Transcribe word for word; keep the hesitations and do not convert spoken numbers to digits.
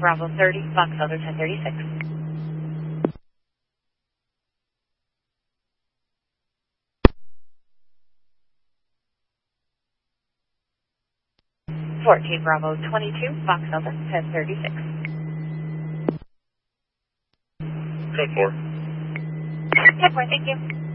Bravo thirty, Foxtrot ten thirty-six. fourteen Bravo twenty-two, Foxtrot ten thirty-six. Code four. ten four, thank you.